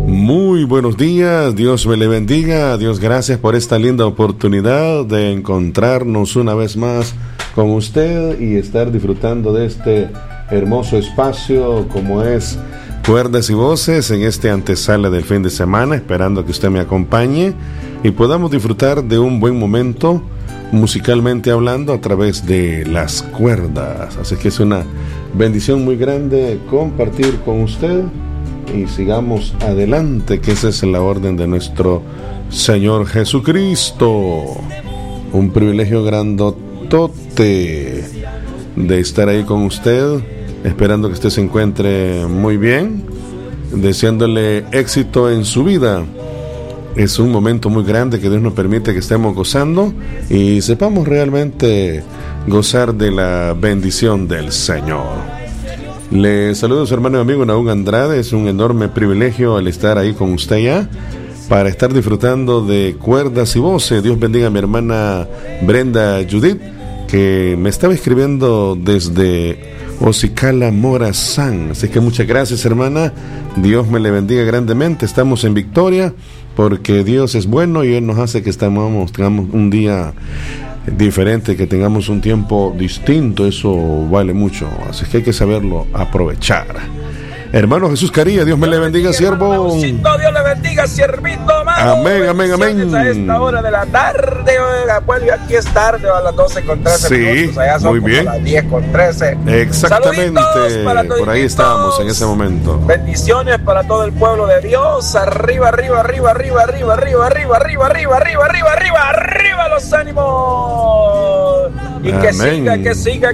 Muy buenos días, Dios me le bendiga, Dios gracias por esta linda oportunidad de encontrarnos una vez más con usted y estar disfrutando de este hermoso espacio como es Cuerdas y Voces en este antesala del fin de semana, esperando que usted me acompañe y podamos disfrutar de un buen momento musicalmente hablando a través de las cuerdas. Así que es una bendición muy grande compartir con usted y sigamos adelante, que esa es la orden de nuestro Señor Jesucristo. Un privilegio grandotote de estar ahí con usted, esperando que usted se encuentre muy bien, deseándole éxito en su vida. Es un momento muy grande que Dios nos permite que estemos gozando y sepamos realmente gozar de la bendición del Señor. Le saludo a su hermano y amigo Nahum Andrade. Es un enorme privilegio el estar ahí con usted ya para estar disfrutando de Cuerdas y Voces. Dios bendiga a mi hermana Brenda Judith, que me estaba escribiendo desde Ocicala, Morazán. Así que muchas gracias, hermana. Dios me le bendiga grandemente. Estamos en victoria porque Dios es bueno y Él nos hace que tengamos un día diferente, que tengamos un tiempo distinto. Eso vale mucho, así que hay que saberlo aprovechar. Hermano Jesús Caría, Dios me le bendiga, siervo. Dios le bendiga, siervito amado. Amén, amén, amén. A esta hora de la tarde, bueno, aquí es tarde, a las 12:13 sí, minutos, allá son muy bien. Como las 10:13. Exactamente, por ahí estábamos en ese momento. Bendiciones para todo el pueblo de Dios. Arriba, arriba, arriba, arriba, arriba, arriba, arriba, arriba, arriba, arriba, arriba, arriba, arriba los ánimos. Y amén. que siga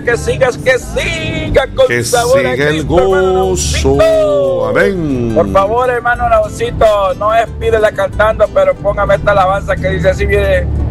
con que sabor siga a Cristo, el gozo. Amén. Por favor, hermano Nausito, no es pídela cantando, pero póngame esta alabanza que dice así, mire.